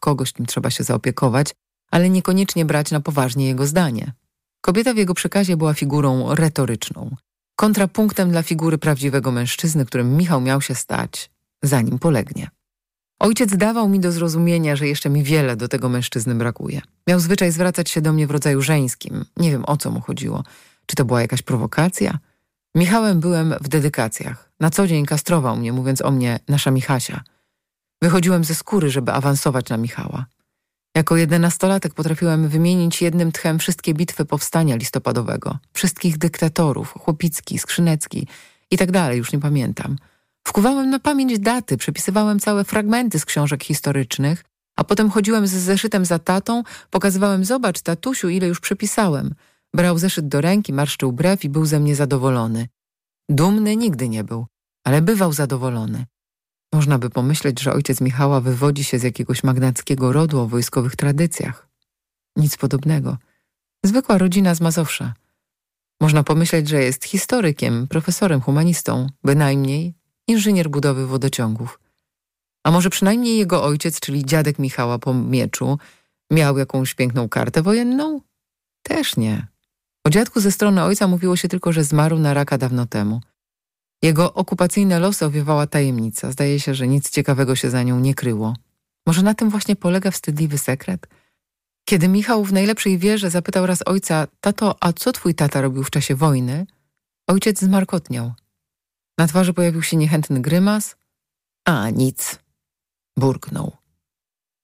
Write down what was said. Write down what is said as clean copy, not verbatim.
kogoś, kim trzeba się zaopiekować, ale niekoniecznie brać na poważnie jego zdanie. Kobieta w jego przekazie była figurą retoryczną, kontrapunktem dla figury prawdziwego mężczyzny, którym Michał miał się stać, zanim polegnie. Ojciec dawał mi do zrozumienia, że jeszcze mi wiele do tego mężczyzny brakuje. Miał zwyczaj zwracać się do mnie w rodzaju żeńskim. Nie wiem, o co mu chodziło. Czy to była jakaś prowokacja? Michałem byłem w dedykacjach. Na co dzień kastrował mnie, mówiąc o mnie nasza Michasia. Wychodziłem ze skóry, żeby awansować na Michała. Jako 11-latek potrafiłem wymienić jednym tchem wszystkie bitwy powstania listopadowego, wszystkich dyktatorów, Chłopicki, Skrzynecki i tak dalej, już nie pamiętam. Wkuwałem na pamięć daty, przepisywałem całe fragmenty z książek historycznych, a potem chodziłem z zeszytem za tatą, pokazywałem: zobacz, tatusiu, ile już przepisałem. Brał zeszyt do ręki, marszczył brew i był ze mnie zadowolony. Dumny nigdy nie był, ale bywał zadowolony. Można by pomyśleć, że ojciec Michała wywodzi się z jakiegoś magnackiego rodu o wojskowych tradycjach. Nic podobnego. Zwykła rodzina z Mazowsza. Można pomyśleć, że jest historykiem, profesorem, humanistą, bynajmniej inżynier budowy wodociągów. A może przynajmniej jego ojciec, czyli dziadek Michała po mieczu, miał jakąś piękną kartę wojenną? Też nie. O dziadku ze strony ojca mówiło się tylko, że zmarł na raka dawno temu. Jego okupacyjne losy owiewała tajemnica. Zdaje się, że nic ciekawego się za nią nie kryło. Może na tym właśnie polega wstydliwy sekret? Kiedy Michał w najlepszej wierze zapytał raz ojca: tato, a co twój tata robił w czasie wojny? Ojciec zmarkotniał. Na twarzy pojawił się niechętny grymas. A nic, burknął.